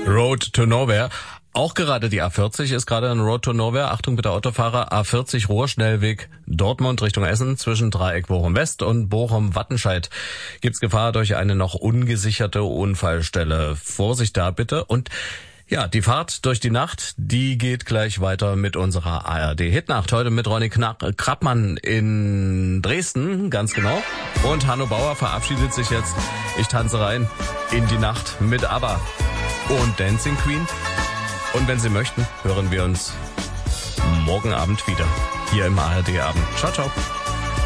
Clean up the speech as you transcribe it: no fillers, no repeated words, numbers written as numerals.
Road to Nowhere. Auch gerade die A40 ist gerade ein Road to Nowhere. Achtung bitte Autofahrer, A40 Ruhrschnellweg Dortmund Richtung Essen zwischen Dreieck Bochum West und Bochum Wattenscheid. Gibt's Gefahr durch eine noch ungesicherte Unfallstelle. Vorsicht da bitte. Und ja, die Fahrt durch die Nacht, die geht gleich weiter mit unserer ARD-Hitnacht. Heute mit Ronny Krappmann in Dresden, ganz genau. Und Hanno Bauer verabschiedet sich jetzt. Ich tanze rein in die Nacht mit ABBA und Dancing Queen. Und wenn Sie möchten, hören wir uns morgen Abend wieder hier im ARD-Abend. Ciao, ciao.